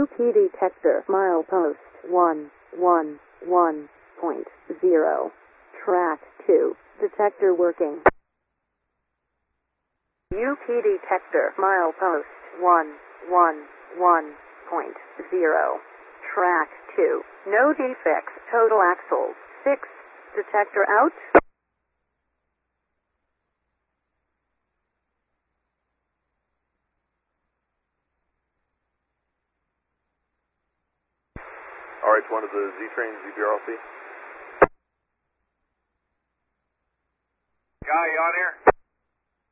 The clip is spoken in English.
UP detector milepost 111.0. Track 2. Detector working. UP detector milepost 111.0. Track 2. No defects. Total axles 6. Detector out. RH1 to the Z-Train, ZBRLC. Guy, you on here?